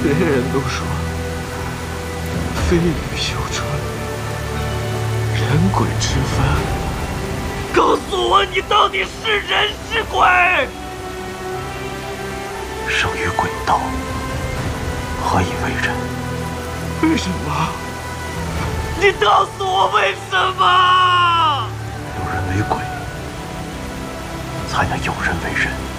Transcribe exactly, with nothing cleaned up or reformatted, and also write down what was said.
人人都说飞羽修传，人鬼之分。告诉我，你到底是人是鬼？ 生于鬼道，何以为人？ 为什么？你告诉我为什么？ 有人为鬼，才能有人为人。